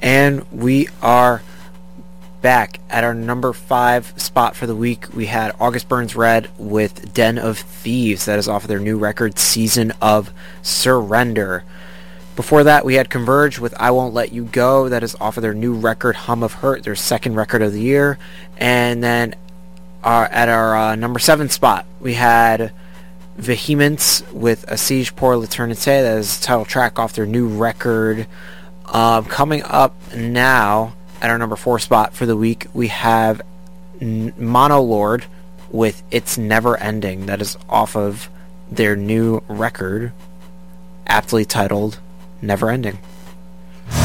And we are back at our number 5 spot for the week. We had August Burns Red with Den of Thieves. That is off of their new record, Season of Surrender. Before that, we had Converge with I Won't Let You Go. That is off of their new record, Hum of Hurt, their second record of the year. And then at our number 7 spot, we had Vehemence with A Siege pour l'Eternité. That is the title track off their new record. Coming up now, at our number 4 spot for the week, we have Monolord with It's Never Ending. That is off of their new record, aptly titled Never Ending.